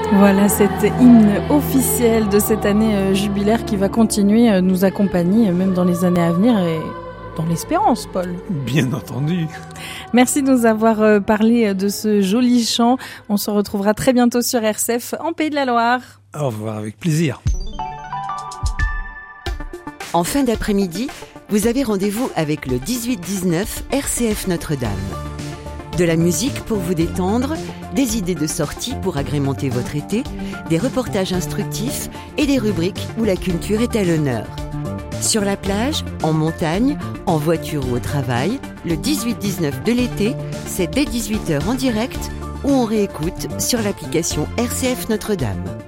Voilà cet hymne officiel de cette année jubilaire qui va continuer à nous accompagner même dans les années à venir et dans l'espérance, Paul. Bien entendu. Merci de nous avoir parlé de ce joli chant. On se retrouvera très bientôt sur RCF en Pays de la Loire. Au revoir, avec plaisir. En fin d'après-midi, vous avez rendez-vous avec le 18-19 RCF Notre-Dame. De la musique pour vous détendre, des idées de sortie pour agrémenter votre été, des reportages instructifs et des rubriques où la culture est à l'honneur. Sur la plage, en montagne, en voiture ou au travail, le 18-19 de l'été, c'est dès 18h en direct ou on réécoute sur l'application RCF Notre-Dame.